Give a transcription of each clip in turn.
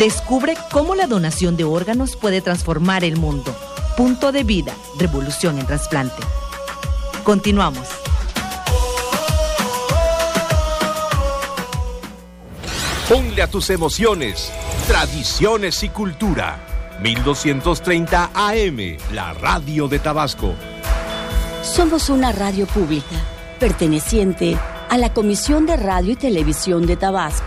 Descubre cómo la donación de órganos puede transformar el mundo. Punto de Vida, revolución en trasplante. Continuamos. Ponle a tus emociones, tradiciones y cultura. 1230 AM, la radio de Tabasco. Somos una radio pública, perteneciente a la Comisión de Radio y Televisión de Tabasco.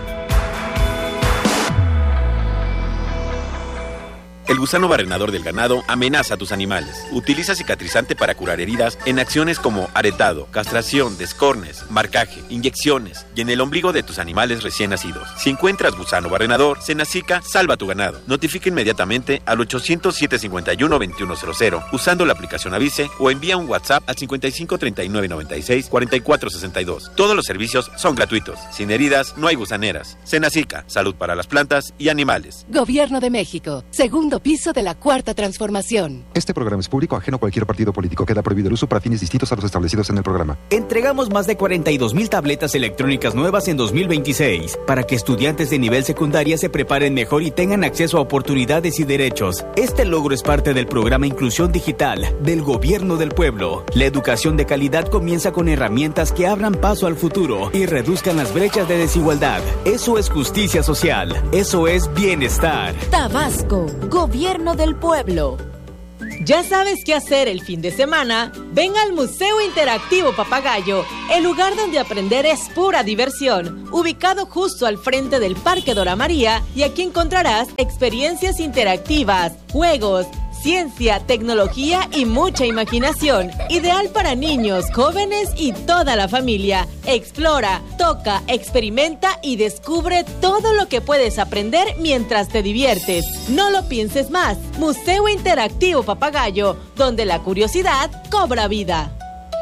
El gusano barrenador del ganado amenaza a tus animales. Utiliza cicatrizante para curar heridas en acciones como aretado, castración, descornes, marcaje, inyecciones y en el ombligo de tus animales recién nacidos. Si encuentras gusano barrenador, Senacica salva tu ganado. Notifica inmediatamente al 800-751-2100 usando la aplicación Avise o envía un WhatsApp al 55 39 96 44 62. Todos los servicios son gratuitos. Sin heridas no hay gusaneras. Senacica, salud para las plantas y animales. Gobierno de México, segundo piso de la Cuarta Transformación. Este programa es público, ajeno a cualquier partido político. Queda prohibido el uso para fines distintos a los establecidos en el programa. Entregamos más de 42,000 tabletas electrónicas nuevas en 2026 para que estudiantes de nivel secundaria se preparen mejor y tengan acceso a oportunidades y derechos. Este logro es parte del programa Inclusión Digital del Gobierno del Pueblo. La educación de calidad comienza con herramientas que abran paso al futuro y reduzcan las brechas de desigualdad. Eso es justicia social. Eso es bienestar. Tabasco, Gobierno del Pueblo. ¿Ya sabes qué hacer el fin de semana? Ven al Museo Interactivo Papagayo, el lugar donde aprender es pura diversión, ubicado justo al frente del Parque Dora María, y aquí encontrarás experiencias interactivas, juegos, ciencia, tecnología y mucha imaginación. Ideal para niños, jóvenes y toda la familia. Explora, toca, experimenta y descubre todo lo que puedes aprender mientras te diviertes. No lo pienses más. Museo Interactivo Papagayo, donde la curiosidad cobra vida.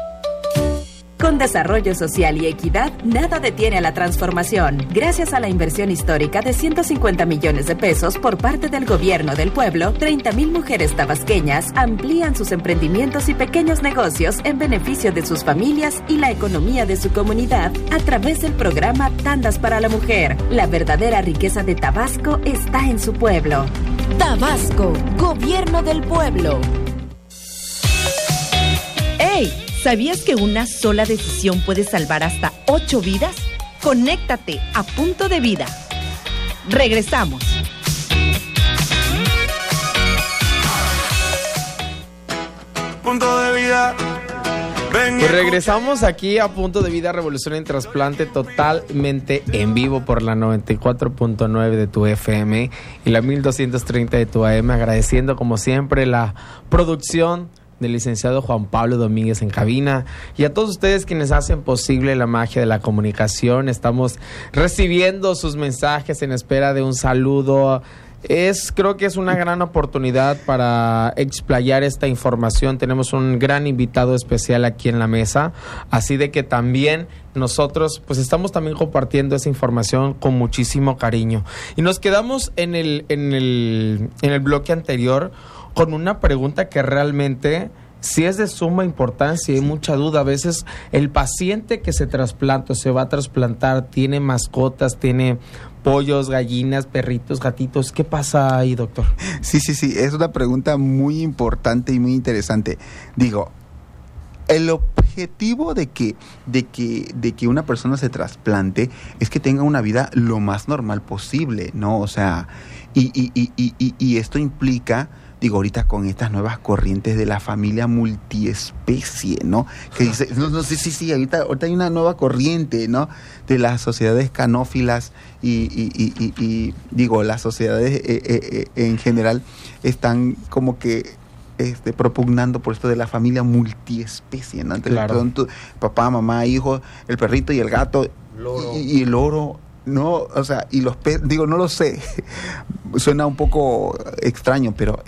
Con desarrollo social y equidad, nada detiene a la transformación. Gracias a la inversión histórica de 150 millones de pesos por parte del Gobierno del Pueblo, 30,000 mujeres tabasqueñas amplían sus emprendimientos y pequeños negocios en beneficio de sus familias y la economía de su comunidad a través del programa Tandas para la Mujer. La verdadera riqueza de Tabasco está en su pueblo. Tabasco, Gobierno del Pueblo. ¡Hey! ¿Sabías que una sola decisión puede salvar hasta 8 vidas? Conéctate a Punto de Vida. Regresamos. Punto de Vida. Pues regresamos aquí a Punto de Vida, Revolución en Trasplante, totalmente en vivo por la 94.9 de tu FM y la 1230 de tu AM, agradeciendo como siempre la producción del licenciado Juan Pablo Domínguez en cabina y a todos ustedes quienes hacen posible la magia de la comunicación. Estamos recibiendo sus mensajes en espera de un saludo. Creo que es una gran oportunidad para explayar esta información. Tenemos un gran invitado especial aquí en la mesa, así de que también nosotros pues estamos también compartiendo esa información con muchísimo cariño. Y nos quedamos en el bloque anterior con una pregunta que realmente sí es de suma importancia y hay mucha duda. A veces el paciente que se trasplanta o se va a trasplantar tiene mascotas, tiene pollos, gallinas, perritos, gatitos. ¿Qué pasa ahí, doctor? Sí, es una pregunta muy importante y muy interesante. Digo, el objetivo de que una persona se trasplante es que tenga una vida lo más normal posible, ¿no? O sea, y esto implica, digo, ahorita con estas nuevas corrientes de la familia multiespecie, ¿no? Que dice, no sé, sí, ahorita hay una nueva corriente, ¿no? De las sociedades canófilas y digo, las sociedades en general están como que propugnando por esto de la familia multiespecie, ¿no? Entonces, claro. Papá, mamá, hijo, el perrito y el gato y el loro. No, o sea, y los peces, digo, no lo sé, suena un poco extraño, pero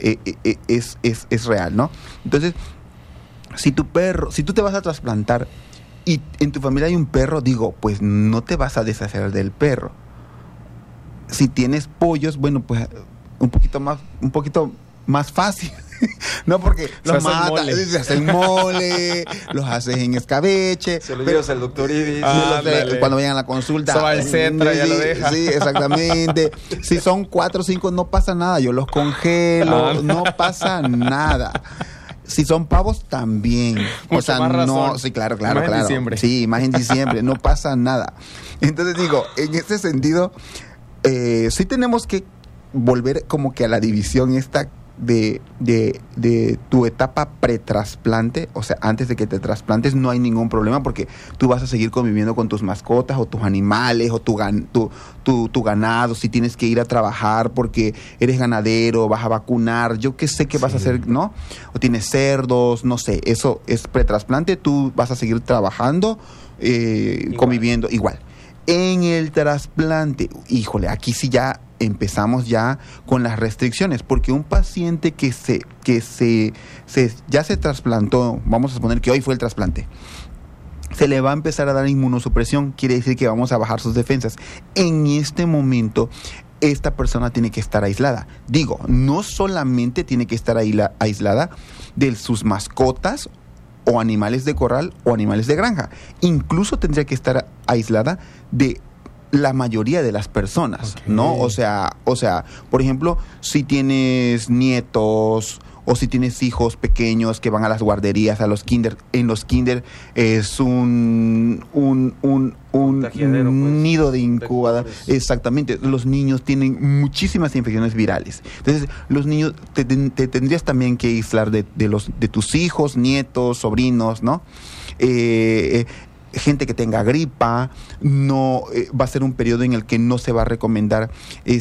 es real, ¿no? Entonces, si tú te vas a trasplantar y en tu familia hay un perro, digo, pues no te vas a deshacer del perro. Si tienes pollos, bueno, pues un poquito más fácil, No, porque los matan, se hacen mole, los haces en escabeche. Se lo llevas al doctor Ibis. Cuando vayan a la consulta. Se va al centro, ya lo deja. Sí, exactamente. Si son 4 o 5, no pasa nada. Yo los congelo, no pasa nada. Si son pavos, también. O sea, no. Sí, claro. En diciembre. Sí, más en diciembre. No pasa nada. Entonces digo, en ese sentido, sí tenemos que volver como que a la división esta de tu etapa pretrasplante. O sea, antes de que te trasplantes no hay ningún problema porque tú vas a seguir conviviendo con tus mascotas o tus animales o tu ganado. Si tienes que ir a trabajar porque eres ganadero, vas a vacunar, yo qué sé qué vas a hacer, ¿no? O tienes cerdos, no sé, eso es pretrasplante, tú vas a seguir trabajando, conviviendo igual. En el trasplante, híjole, aquí sí ya empezamos ya con las restricciones, porque un paciente que ya se trasplantó, vamos a suponer que hoy fue el trasplante, se le va a empezar a dar inmunosupresión, quiere decir que vamos a bajar sus defensas. En este momento, esta persona tiene que estar aislada. Digo, no solamente tiene que estar aislada de sus mascotas o animales de corral o animales de granja, incluso tendría que estar aislada de la mayoría de las personas, ¿no? O sea, por ejemplo, si tienes nietos o si tienes hijos pequeños que van a las guarderías, a los kinder, en los kinder es un nido de incubadora. Exactamente, los niños tienen muchísimas infecciones virales. Entonces, los niños te tendrías también que aislar de tus hijos, nietos, sobrinos, ¿no? Gente que tenga gripa, no va a ser un periodo en el que no se va a recomendar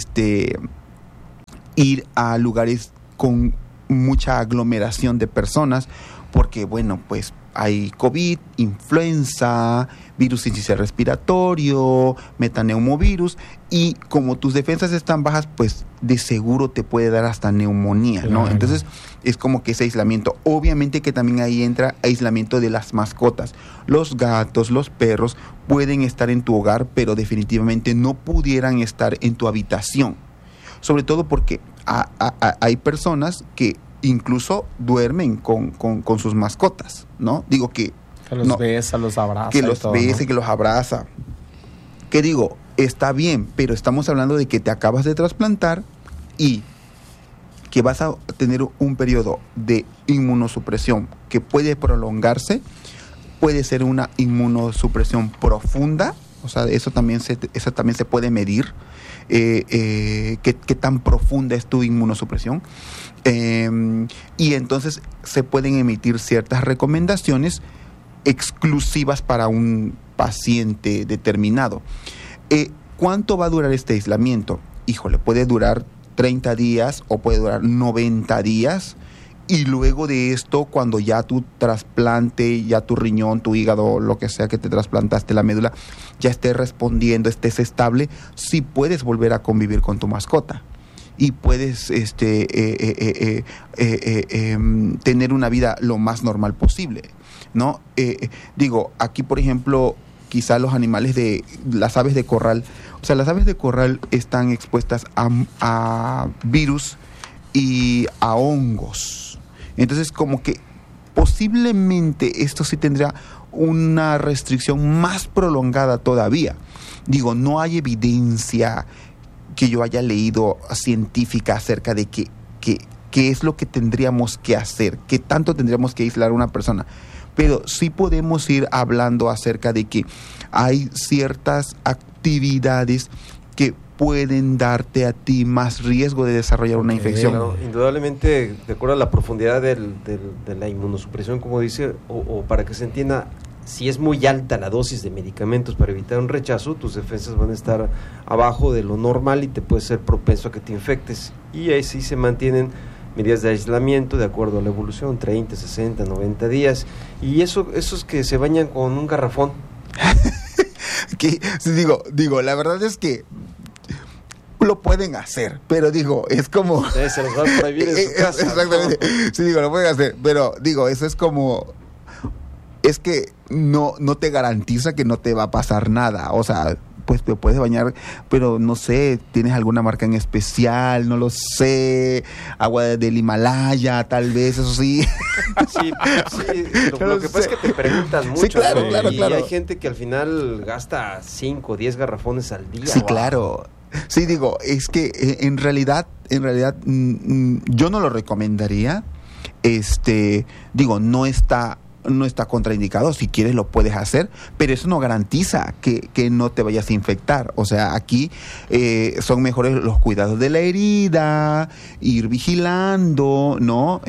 ir a lugares con mucha aglomeración de personas, porque bueno, pues hay COVID, influenza, virus sincicial respiratorio, metaneumovirus, y como tus defensas están bajas, pues de seguro te puede dar hasta neumonía, ¿no? Claro. Entonces es como que ese aislamiento. Obviamente que también ahí entra aislamiento de las mascotas. Los gatos, los perros pueden estar en tu hogar, pero definitivamente no pudieran estar en tu habitación. Sobre todo porque hay personas que incluso duermen con sus mascotas, ¿no? Digo que los besa, los abraza. Que los besa, ¿no? Que los abraza. Que digo, está bien, pero estamos hablando de que te acabas de trasplantar y que vas a tener un periodo de inmunosupresión que puede prolongarse, puede ser una inmunosupresión profunda, o sea, eso también se puede medir. Qué tan profunda es tu inmunosupresión, y entonces se pueden emitir ciertas recomendaciones exclusivas para un paciente determinado. ¿Cuánto va a durar este aislamiento? Híjole, puede durar 30 días o puede durar 90 días, y luego de esto, cuando ya tu trasplante, ya tu riñón, tu hígado, lo que sea que te trasplantaste, la médula, ya esté respondiendo, estés estable, sí puedes volver a convivir con tu mascota y puedes tener una vida lo más normal posible, ¿no? Digo, aquí por ejemplo, quizá los animales las aves de corral, o sea, las aves de corral están expuestas a virus y a hongos. Entonces, como que posiblemente esto sí tendría una restricción más prolongada todavía. Digo, no hay evidencia que yo haya leído científica acerca de qué es lo que tendríamos que hacer, qué tanto tendríamos que aislar a una persona. Pero sí podemos ir hablando acerca de que hay ciertas actividades que pueden darte a ti más riesgo de desarrollar una infección. Bueno, indudablemente, de acuerdo a la profundidad de la inmunosupresión, como dice, o para que se entienda, si es muy alta la dosis de medicamentos para evitar un rechazo, tus defensas van a estar abajo de lo normal y te puede ser propenso a que te infectes. Y ahí sí se mantienen medidas de aislamiento de acuerdo a la evolución, 30, 60, 90 días. Y esos que se bañan con un garrafón. Digo, la verdad es que lo pueden hacer, pero digo, es como... se los van a prohibir en su casa. Exactamente, ¿no? Sí, digo, lo pueden hacer, pero digo, eso es como... Es que no te garantiza que no te va a pasar nada, o sea, pues te puedes bañar, pero no sé, tienes alguna marca en especial, no lo sé, agua del Himalaya, tal vez, eso sí. Sí, lo que pasa es que te preguntan mucho. Sí, claro, ¿no? claro. Y hay gente que al final gasta 5 o 10 garrafones al día. Sí, claro. Sí, digo, es que en realidad yo no lo recomendaría. Digo, no está contraindicado. Si quieres lo puedes hacer, pero eso no garantiza que no te vayas a infectar. O sea, aquí son mejores los cuidados de la herida, ir vigilando, ¿no?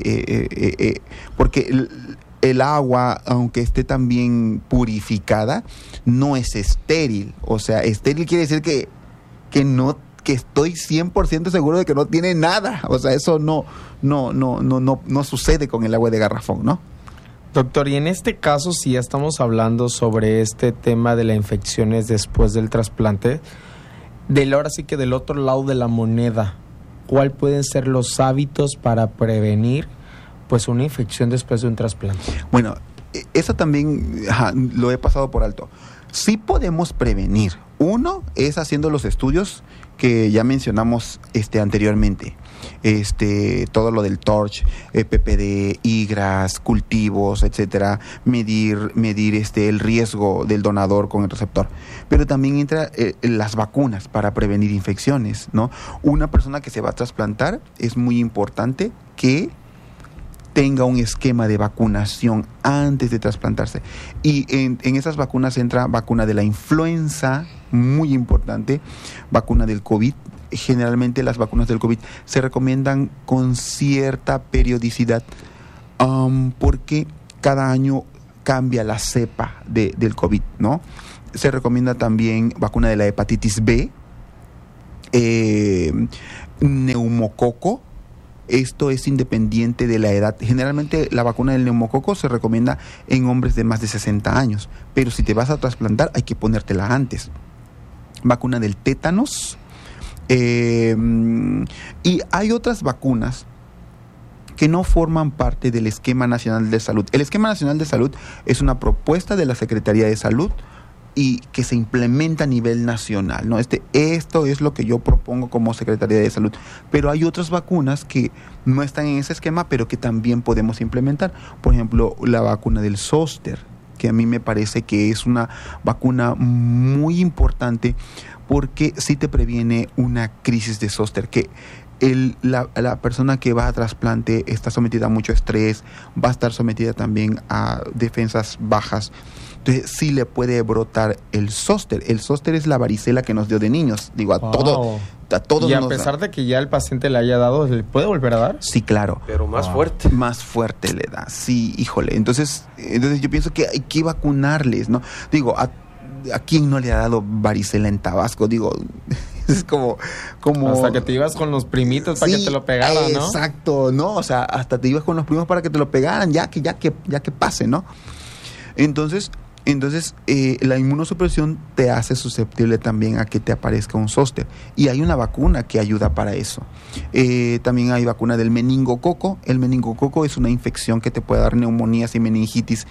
Porque el agua, aunque esté también purificada, no es estéril. O sea, estéril quiere decir que estoy 100% seguro de que no tiene nada. O sea, eso no sucede con el agua de garrafón, ¿no? Doctor, y en este caso, si ya estamos hablando sobre este tema de las infecciones después del trasplante, ahora sí que del otro lado de la moneda, ¿cuáles pueden ser los hábitos para prevenir pues una infección después de un trasplante? Bueno, eso también lo he pasado por alto. Sí podemos prevenir. Uno es haciendo los estudios que ya mencionamos anteriormente. Todo lo del TORCH, PPD, IGRAS, cultivos, etcétera, medir el riesgo del donador con el receptor. Pero también entra las vacunas para prevenir infecciones, ¿no? Una persona que se va a trasplantar es muy importante que tenga un esquema de vacunación antes de trasplantarse. Y en esas vacunas entra vacuna de la influenza, muy importante, vacuna del COVID. Generalmente las vacunas del COVID se recomiendan con cierta periodicidad porque cada año cambia la cepa del COVID, ¿no? Se recomienda también vacuna de la hepatitis B, neumococo. Esto es independiente de la edad. Generalmente la vacuna del neumococo se recomienda en hombres de más de 60 años, pero si te vas a trasplantar hay que ponértela antes. Vacuna del tétanos. Y hay otras vacunas que no forman parte del Esquema Nacional de Salud. El Esquema Nacional de Salud es una propuesta de la Secretaría de Salud y que se implementa a nivel nacional, ¿no? Esto es lo que yo propongo como Secretaría de Salud. Pero hay otras vacunas que no están en ese esquema, pero que también podemos implementar. Por ejemplo, la vacuna del zóster, que a mí me parece que es una vacuna muy importante porque sí te previene una crisis de zóster, que la persona que va a trasplante está sometida a mucho estrés, va a estar sometida también a defensas bajas. Entonces sí le puede brotar el zóster. El zóster es la varicela que nos dio de niños. Digo, a todos. Y a pesar de que ya el paciente le haya dado, ¿le puede volver a dar? Sí, claro. Pero más fuerte. Más fuerte le da. Sí, híjole. Entonces yo pienso que hay que vacunarles, ¿no? Digo, ¿a quién no le ha dado varicela en Tabasco? Digo, es como hasta que te ibas con los primitos para que te lo pegaran, ¿no? Exacto, ¿no? O sea, hasta te ibas con los primos para que te lo pegaran, ya que pase, ¿no? Entonces, la inmunosupresión te hace susceptible también a que te aparezca un zóster. Y hay una vacuna que ayuda para eso. También hay vacuna del meningococo. El meningococo es una infección que te puede dar neumonías y meningitis.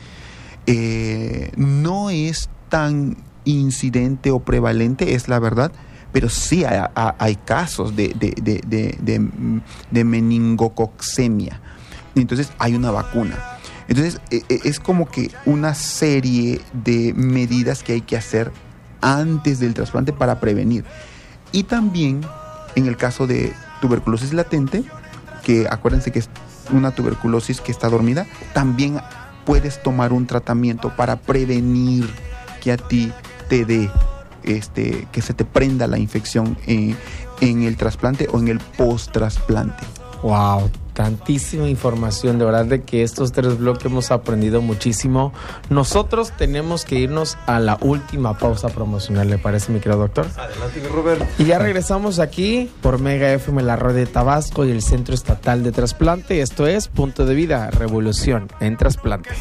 No es tan incidente o prevalente, es la verdad, pero sí hay casos de meningococcemia. Entonces hay una vacuna. Entonces, es como que una serie de medidas que hay que hacer antes del trasplante para prevenir. Y también, en el caso de tuberculosis latente, que acuérdense que es una tuberculosis que está dormida, también puedes tomar un tratamiento para prevenir que a ti te dé, que se te prenda la infección en el trasplante o en el post-trasplante. ¡Wow! Tantísima información, de verdad de que estos 3 bloques hemos aprendido muchísimo. Nosotros tenemos que irnos a la última pausa promocional, ¿le parece, mi querido doctor? Adelante, Robert. Y ya regresamos aquí por Mega FM, la radio de Tabasco y el Centro Estatal de Trasplante. Esto es Punto de Vida, Revolución en Trasplante.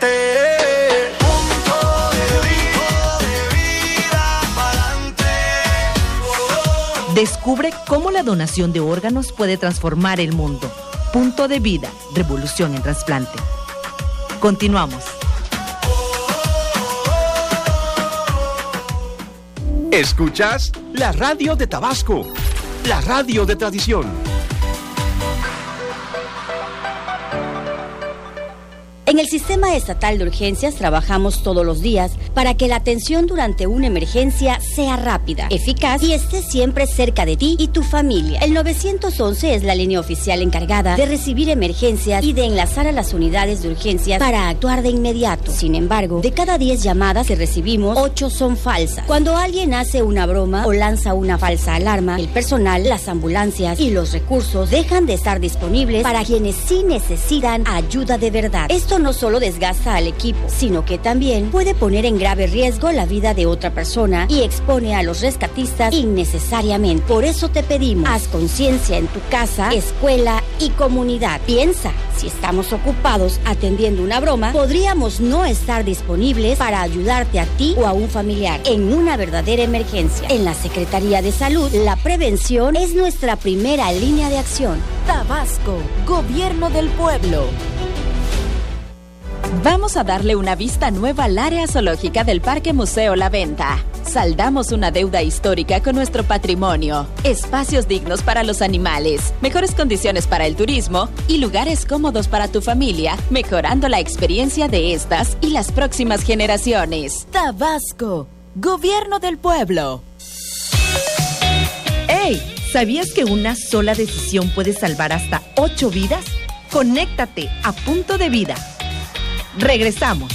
Descubre cómo la donación de órganos puede transformar el mundo. Punto de Vida, Revolución en Trasplante. Continuamos. Escuchas la radio de Tabasco, la radio de tradición. En el Sistema Estatal de Urgencias trabajamos todos los días para que la atención durante una emergencia sea rápida, eficaz y esté siempre cerca de ti y tu familia. El 911 es la línea oficial encargada de recibir emergencias y de enlazar a las unidades de urgencias para actuar de inmediato. Sin embargo, de cada 10 llamadas que recibimos, 8 son falsas. Cuando alguien hace una broma o lanza una falsa alarma, el personal, las ambulancias y los recursos dejan de estar disponibles para quienes sí necesitan ayuda de verdad. Esto no solo desgasta al equipo, sino que también puede poner en grave riesgo la vida de otra persona y expone a los rescatistas innecesariamente. Por eso te pedimos, haz conciencia en tu casa, escuela y comunidad. Piensa, si estamos ocupados atendiendo una broma, podríamos no estar disponibles para ayudarte a ti o a un familiar en una verdadera emergencia. En la Secretaría de Salud, la prevención es nuestra primera línea de acción. Tabasco, Gobierno del Pueblo. Vamos a darle una vista nueva al área zoológica del Parque Museo La Venta. Saldamos una deuda histórica con nuestro patrimonio, espacios dignos para los animales, mejores condiciones para el turismo y lugares cómodos para tu familia, mejorando la experiencia de estas y las próximas generaciones. Tabasco, Gobierno del Pueblo. ¡Hey! ¿Sabías que una sola decisión puede salvar hasta 8 vidas? Conéctate a Punto de Vida. Regresamos.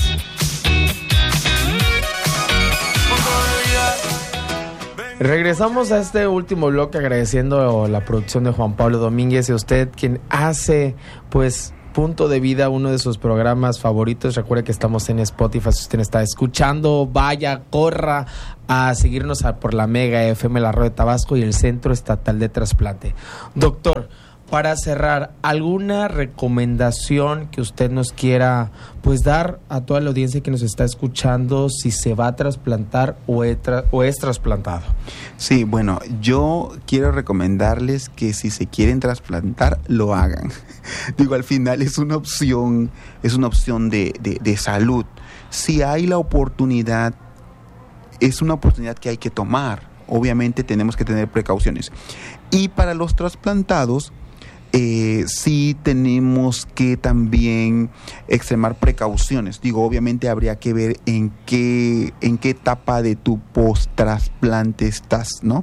Regresamos a este último bloque agradeciendo la producción de Juan Pablo Domínguez y a usted quien hace pues Punto de Vida uno de sus programas favoritos. Recuerde que estamos en Spotify, si usted está escuchando, vaya, corra a seguirnos por la Mega FM, la radio de Tabasco y el Centro Estatal de Trasplante. Doctor, para cerrar, ¿alguna recomendación que usted nos quiera pues dar a toda la audiencia que nos está escuchando si se va a trasplantar o es trasplantado? Sí, bueno, yo quiero recomendarles que si se quieren trasplantar, lo hagan. Digo, al final es una opción de salud. Si hay la oportunidad, es una oportunidad que hay que tomar. Obviamente tenemos que tener precauciones. Y para los trasplantados, sí tenemos que también extremar precauciones. Digo, obviamente habría que ver en qué etapa de tu post-trasplante estás, ¿no?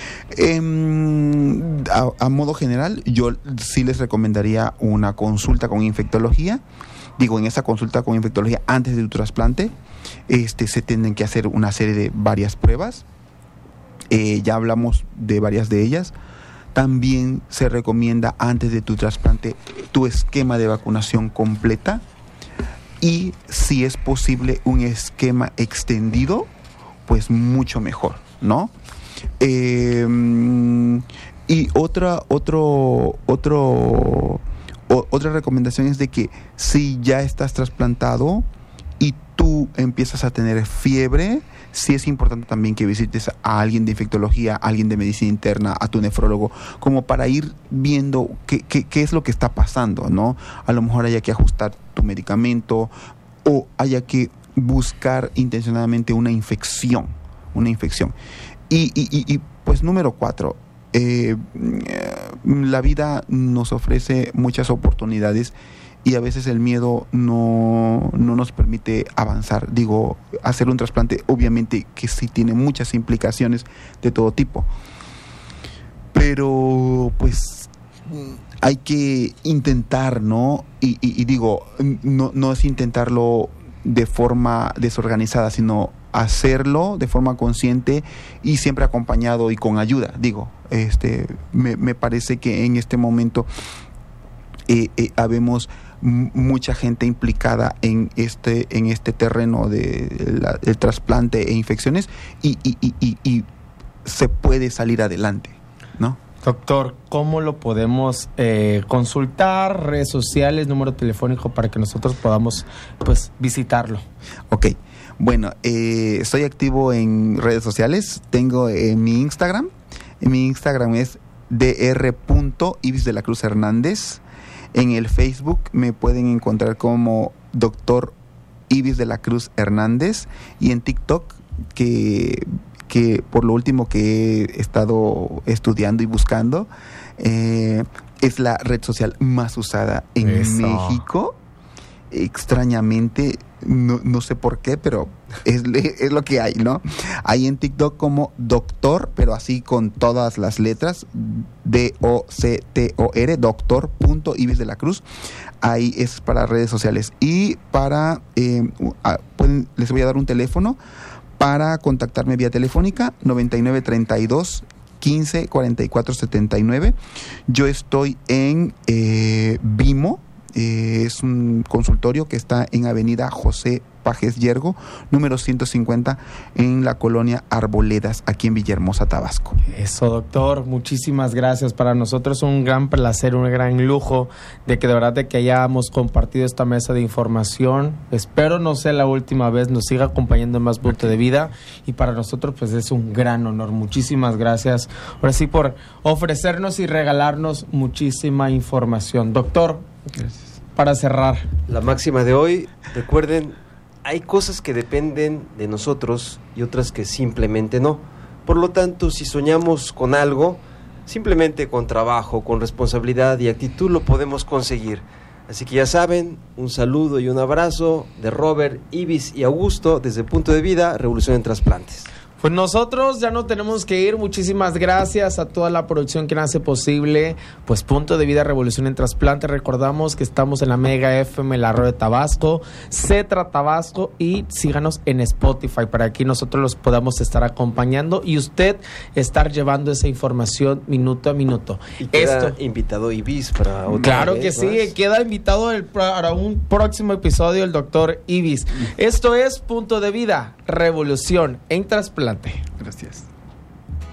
A modo general, yo sí les recomendaría una consulta con infectología. Digo, en esa consulta con infectología antes de tu trasplante, se tienen que hacer una serie de varias pruebas. Ya hablamos de varias de ellas. También se recomienda antes de tu trasplante tu esquema de vacunación completa y si es posible un esquema extendido, pues mucho mejor, ¿no? Y otra recomendación es de que si ya estás trasplantado y tú empiezas a tener fiebre, sí es importante también que visites a alguien de infectología, a alguien de medicina interna, a tu nefrólogo, como para ir viendo qué es lo que está pasando, ¿no? A lo mejor haya que ajustar tu medicamento o haya que buscar intencionadamente una infección. Y pues número 4, la vida nos ofrece muchas oportunidades y a veces el miedo no nos permite avanzar. Digo, hacer un trasplante obviamente que sí tiene muchas implicaciones de todo tipo, pero pues hay que intentar, ¿no? Y digo, no es intentarlo de forma desorganizada, sino hacerlo de forma consciente y siempre acompañado y con ayuda. Digo, me parece que en este momento habemos mucha gente implicada en este terreno del trasplante e infecciones y se puede salir adelante, ¿no? Doctor, ¿cómo lo podemos consultar? Redes sociales, número telefónico para que nosotros podamos pues visitarlo. Ok, bueno, estoy activo en redes sociales. Tengo mi Instagram. Mi Instagram es dr.ibis de la Cruz Hernández. En el Facebook me pueden encontrar como Dr. Ibis de la Cruz Hernández y en TikTok que que por lo último que he estado estudiando y buscando, es la red social más usada en México. Extrañamente, no sé por qué, pero es lo que hay, ¿no? Hay en TikTok como doctor, pero así con todas las letras, DOCTOR, doctor.ibis de la Cruz. Ahí es para redes sociales. Y para, les voy a dar un teléfono para contactarme vía telefónica, 9932 15 44 79. Yo estoy en Vimo. Es un consultorio que está en Avenida José Pajes Yergo, número 150, en la colonia Arboledas, aquí en Villahermosa, Tabasco. Eso, doctor, muchísimas gracias. Para nosotros es un gran placer, un gran lujo de que de verdad de que hayamos compartido esta mesa de información. Espero no sea la última vez, nos siga acompañando en más Punto de Vida, y para nosotros pues es un gran honor. Muchísimas gracias, ahora sí, por ofrecernos y regalarnos muchísima información. Doctor, gracias. Para cerrar, la máxima de hoy, recuerden, hay cosas que dependen de nosotros y otras que simplemente no. Por lo tanto, si soñamos con algo, simplemente con trabajo, con responsabilidad y actitud lo podemos conseguir. Así que ya saben, un saludo y un abrazo de Robert, Ibis y Augusto desde Punto de Vida, Revolución en Trasplantes. Pues nosotros ya no tenemos que ir. Muchísimas gracias a toda la producción que hace posible pues Punto de Vida, Revolución en Trasplante. Recordamos que estamos en la Mega FM, la Radio de Tabasco, Cetra Tabasco, y síganos en Spotify para que nosotros los podamos estar acompañando y usted estar llevando esa información minuto a minuto. Y queda invitado Ibis para otra Claro vez, que sí, queda invitado para un próximo episodio el doctor Ibis. Esto es Punto de Vida, Revolución en Trasplante. Gracias.